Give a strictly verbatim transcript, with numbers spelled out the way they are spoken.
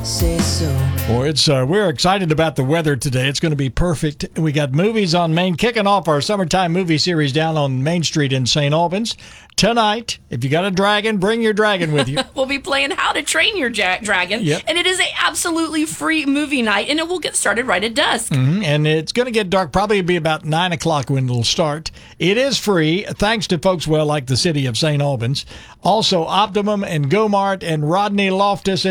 say so. Well, it's uh, we're excited about the weather today. It's going to be perfect. We got movies on Main, kicking off our summertime movie series down on Main Street in Saint Albans tonight. If you got a dragon, bring your dragon with you. We'll be playing How to Train Your ja- Dragon, Yep. and it is a absolutely free movie night, and it will get started right at dusk. Mhm. And it's going to get dark, probably be about nine o'clock when it'll start. It is free, thanks to folks well like the city of Saint Albans. Also, Optimum and Gomart and Rodney Loftus